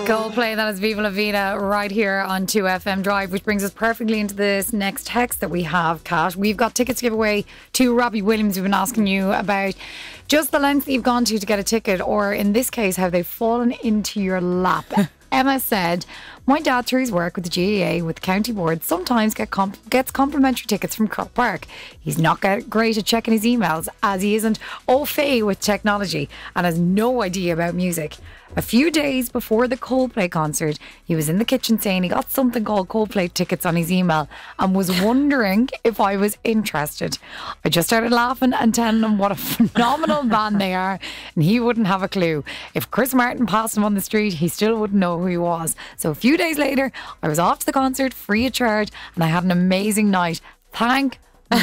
Coldplay, that is Viva La Vida right here on 2FM Drive, which brings us perfectly into this next text that we have, Kat. We've got tickets to give away to Robbie Williams. We've been asking you about just the length that you've gone to get a ticket, or in this case, have they fallen into your lap? Emma said, my dad, through his work with the GAA, with the county board, sometimes gets complimentary tickets from Croke Park. He's not great at checking his emails, as he isn't au fait with technology and has no idea about music. A few days before the Coldplay concert, he was in the kitchen saying he got something called Coldplay tickets on his email and was wondering if I was interested. I just started laughing and telling him what a phenomenal band they are, and he wouldn't have a clue. If Chris Martin passed him on the street, he still wouldn't know who he was. So a few days later, I was off to the concert free of charge, and I had an amazing night. Thank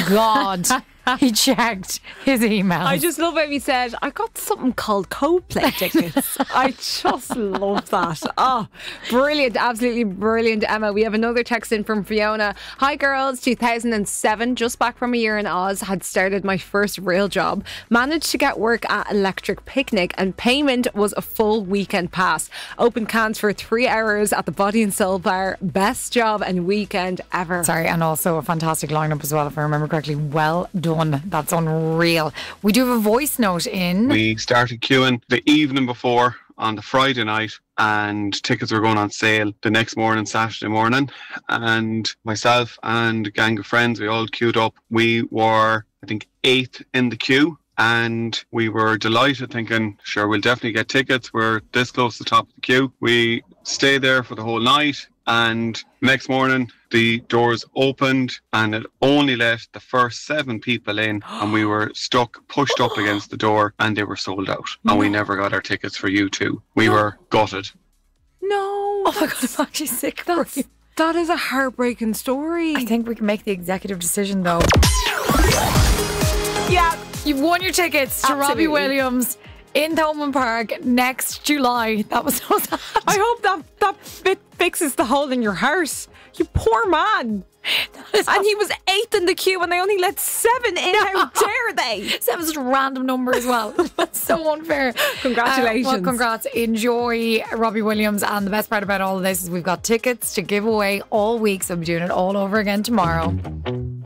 God he checked his emails. I just love how he said, I got something called Coldplay tickets. I just love that. Oh, brilliant. Absolutely brilliant, Emma. We have another text in from Fiona. Hi girls, 2007, just back from a year in Oz, had started my first real job. Managed to get work at Electric Picnic, and payment was a full weekend pass. Open cans for 3 hours at the Body and Soul bar. Best job and weekend ever. Sorry, and also a fantastic lineup as well, if I remember correctly. Well done. That's unreal. We do have a voice note in. We started queuing the evening before on the Friday night, and tickets were going on sale the next morning, Saturday morning. And myself and a gang of friends, we all queued up. We were, I think, 8th in the queue. And we were delighted, thinking, sure, we'll definitely get tickets. We're this close to the top of the queue. We stayed there for the whole night. And next morning, the doors opened and it only let the first 7 people in, and we were pushed up against the door, and they were sold out. And we never got our tickets for U2. We were gutted. No. Oh my God, I'm actually sick for you. That is a heartbreaking story. I think we can make the executive decision though. Yeah. You've won your tickets to Absolutely. Robbie Williams in Thomond Park next July. That was so sad. I hope that bit fixes the hole in your heart. You poor man. And he was 8th in the queue and they only let 7 in. How dare they? 7's just a random number as well. That's so unfair. Congratulations. Well, congrats. Enjoy Robbie Williams. And the best part about all of this is we've got tickets to give away all week. So we'll be doing it all over again tomorrow.